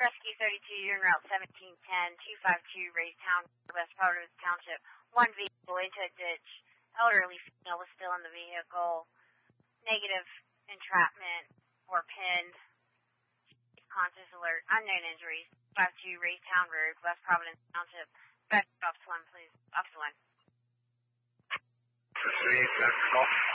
Rescue 32, you're en route 1710, 252 Raystown, West Providence Township. One vehicle into a ditch. Elderly female was still in the vehicle. Negative entrapment or pinned. Conscious alert. Unknown injuries. 52 Raystown Road, West Providence Township. Back to Officer 1, please. Officer 1. Proceed, back to call.